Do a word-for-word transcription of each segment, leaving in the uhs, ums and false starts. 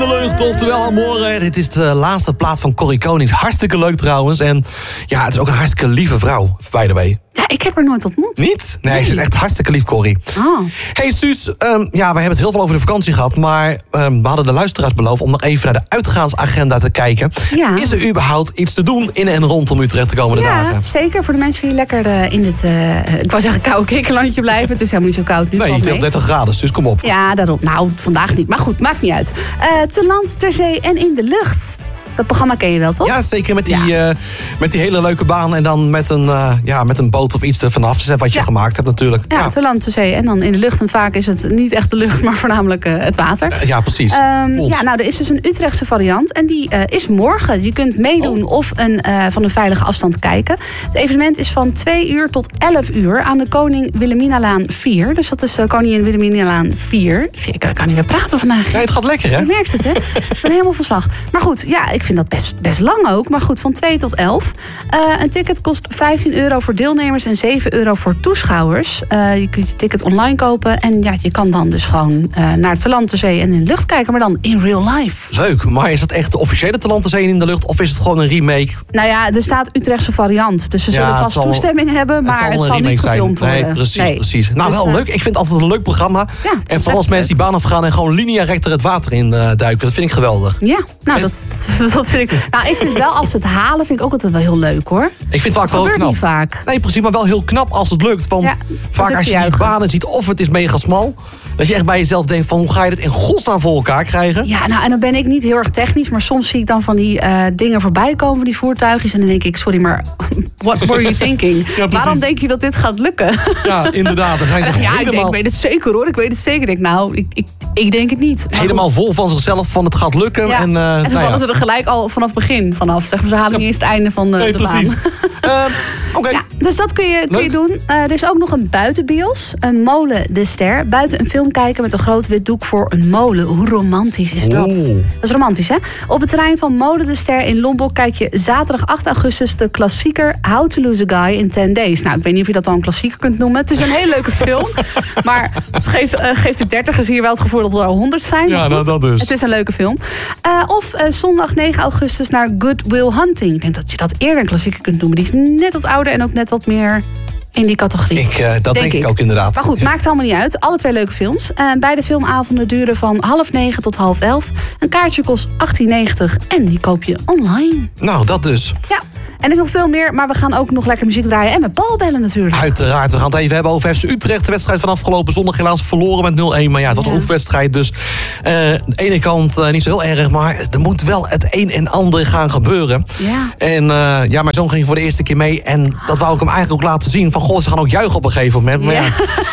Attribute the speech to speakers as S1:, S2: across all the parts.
S1: de lucht, oftewel Amore. Dit is de laatste plaat van Corrie Konings. Hartstikke leuk trouwens. En ja, het is ook een hartstikke lieve vrouw, by the way.
S2: Ja, ik heb haar nooit ontmoet.
S1: Niet? Nee, nee. Ze is echt hartstikke lief, Corrie.
S2: Oh.
S1: Hey Suus, um, ja, we hebben het heel veel over de vakantie gehad. Maar um, we hadden de luisteraars beloofd om nog even naar de uitgaansagenda te kijken.
S2: Ja.
S1: Is er überhaupt iets te doen in en rondom Utrecht de komende
S2: ja,
S1: dagen?
S2: Ja, zeker. Voor de mensen die lekker de, in dit, uh, ik wou zeggen koude kikkerlandje blijven. Het is helemaal niet zo koud nu.
S1: Nee, het is dertig graden, dus kom op.
S2: Ja, daarom. Nou, vandaag niet. Maar goed, maakt niet uit. Uh, te land, ter zee en in de lucht. Dat programma ken je wel, toch?
S1: Ja, zeker met die,
S2: ja.
S1: uh, met die hele leuke baan. En dan met een, uh, ja, met een boot of iets er vanaf. Dat is wat je ja. gemaakt hebt natuurlijk.
S2: Ja, ja, te land, te zee en dan in de lucht. En vaak is het niet echt de lucht, maar voornamelijk uh, het water.
S1: Uh, ja, precies.
S2: Um, ja, nou, er is dus een Utrechtse variant. En die uh, is morgen. Je kunt meedoen oh. of een, uh, van een veilige afstand kijken. Het evenement is van twee uur tot elf uur aan de Koning Wilhelminalaan vier. Dus dat is uh, Koningin Wilhelminalaan vier. Ik kan niet meer praten vandaag.
S1: Nee, het gaat lekker, hè?
S2: Je merkt het, hè? Ik ben helemaal van slag. Maar goed, ja, ik vind dat best, best lang ook. Maar goed, van twee tot elf. Uh, een ticket kost vijftien euro voor deelnemers en zeven euro voor toeschouwers. Uh, je kunt je ticket online kopen. En ja, je kan dan dus gewoon uh, naar te land, te zee en in de lucht kijken. Maar dan in real life.
S1: Leuk, maar is dat echt de officiële te land, te zee en in de lucht? Of is het gewoon een remake?
S2: Nou ja, er staat Utrechtse variant. Dus ze zullen ja, vast zal, toestemming hebben. Maar het zal, het zal niet gefilmd worden.
S1: Nee, precies,
S2: nee.
S1: precies. Nou,
S2: dus,
S1: wel
S2: uh,
S1: leuk. Ik vind het altijd een leuk programma.
S2: Ja,
S1: en vooral als mensen die baan afgaan en gewoon linea rector het water in uh, duiken. Dat vind ik geweldig.
S2: Ja, nou, dat, dat vind ik... Nou, ik vind wel, als ze het halen, vind ik ook altijd wel heel leuk, hoor.
S1: Ik vind het vaak wel heel knap.
S2: Niet vaak.
S1: Nee, precies, maar wel heel knap als het lukt. Want
S2: ja,
S1: vaak als je die banen ziet, of het is mega smal, dat je echt bij jezelf denkt van, hoe ga je dit in godsnaam voor elkaar krijgen?
S2: Ja, nou, en dan ben ik niet heel erg technisch, maar soms zie ik dan van die uh, dingen voorbij komen, van die voertuigjes. En dan denk ik, sorry, maar what were you thinking? Ja, waarom denk je dat dit gaat lukken?
S1: Ja, inderdaad. Dan zijn ze
S2: ja,
S1: helemaal...
S2: ik, denk, ik weet het zeker, hoor. Ik weet het zeker. Ik denk, nou, ik, ik, ik denk het niet. Maar
S1: helemaal
S2: goed.
S1: vol van zichzelf, van het gaat lukken.
S2: Ja.
S1: En, uh,
S2: en dan
S1: nou
S2: vallen
S1: ja.
S2: ze er gelijk al vanaf het begin vanaf. Zeg maar, ze halen ja. niet eens het einde van de,
S1: nee,
S2: de
S1: precies.
S2: baan.
S1: uh, Oké. Okay.
S2: Ja, dus dat kun je, kun je doen. Uh, er is ook nog een buitenbios. Een molen de ster. Buiten een film kijken met een groot wit doek voor een molen. Hoe romantisch is dat?
S1: Oeh.
S2: Dat is romantisch, hè? Op het terrein van Molen de Ster in Lombok kijk je zaterdag acht augustus de klassieker How to Lose a Guy in ten days. Nou, ik weet niet of je dat dan een klassieker kunt noemen. Het is een hele leuke film. Maar het geeft, uh, geeft de dertigers hier wel het gevoel dat er al honderd zijn.
S1: Ja, nou, dat dus.
S2: Het is een leuke film. Uh, of uh, zondag negen augustus naar Good Will Hunting. Ik denk dat je dat eerder een klassieker kunt noemen. Die is net wat ouder en ook net wat meer in die categorie.
S1: Ik, uh, dat denk, denk ik. ik ook inderdaad.
S2: Maar goed,
S1: ja.
S2: maakt allemaal niet uit. Alle twee leuke films. Uh, beide filmavonden duren van half negen tot half elf. Een kaartje kost achttien negentig en die koop je online.
S1: Nou, dat dus.
S2: Ja. En er is nog veel meer, maar we gaan ook nog lekker muziek draaien. En met Paul bellen natuurlijk.
S1: Uiteraard, we gaan het even hebben over F C Utrecht. De wedstrijd van afgelopen zondag helaas verloren met nul een. Maar ja, het was een oefenwedstrijd. Dus uh, aan de ene kant uh, niet zo heel erg. Maar er moet wel het een en ander gaan gebeuren.
S2: Ja.
S1: En uh, ja, mijn zoon ging voor de eerste keer mee. En dat wou ik hem eigenlijk ook laten zien. Van, goh, ze gaan ook juichen op een gegeven moment. Maar ja,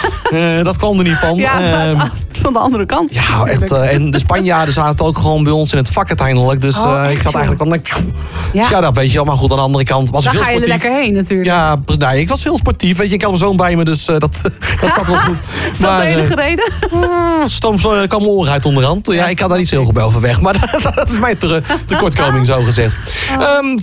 S1: ja uh, dat kwam er niet van.
S2: Ja, uh, van de andere kant.
S1: Ja, echt. Uh, en de Spanjaarden zaten ook gewoon bij ons in het vak uiteindelijk. Dus uh,
S2: oh,
S1: ik had eigenlijk wel lekker...
S2: Ja.
S1: Ja, dat weet je wel. Maar goed, aan de andere kant was
S2: Daar
S1: ik heel sportief.
S2: Daar ga je er lekker heen natuurlijk.
S1: Ja, nee, ik was heel sportief. Weet je, ik had mijn zoon bij me, dus uh, dat, dat zat wel goed.
S2: Is dat maar, de enige uh, reden?
S1: Soms uh, kwam mijn oren uit onderhand. Ja, ik had daar niet zo heel goed bij overweg. Maar dat, dat is mijn te, tekortkoming, zo gezegd. Um,